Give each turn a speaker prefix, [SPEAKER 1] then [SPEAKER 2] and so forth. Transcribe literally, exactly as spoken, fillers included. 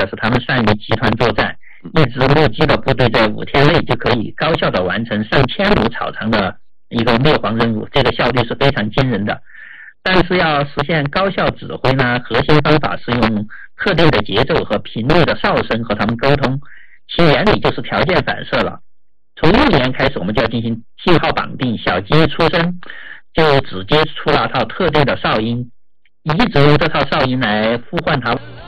[SPEAKER 1] 的是他们善于集团作战，一支陆基的部队在五天内就可以高效地完成上千亩草场的一个灭蝗任务，这个效率是非常惊人的。但是要实现高效指挥呢，核心方法是用特定的节奏和频率的哨声和他们沟通，其原理就是条件反射了。从六年开始，我们就要进行信号绑定，小鸡一出生就直接出那套特定的哨音，一直用这套哨音来呼唤它。